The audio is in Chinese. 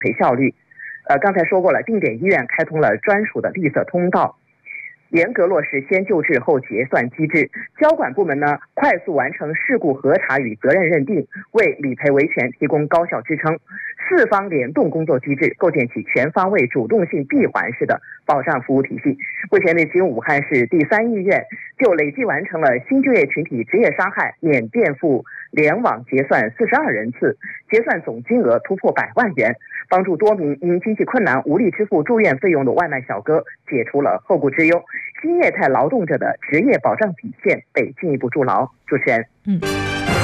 赔效率。刚才说过了，定点医院开通了专属的绿色通道，严格落实先救治后结算机制，交管部门呢快速完成事故核查与责任认定，为理赔维权提供高效支撑。四方联动工作机制，构建起全方位主动性闭环式的保障服务体系。目前呢，经武汉市第3医院就累计完成了新就业群体职业伤害免垫付联网结算42人次，结算总金额突破100万元，帮助多名因经济困难无力支付住院费用的外卖小哥解除了后顾之忧，新业态劳动者的职业保障底线被进一步筑牢。主持人。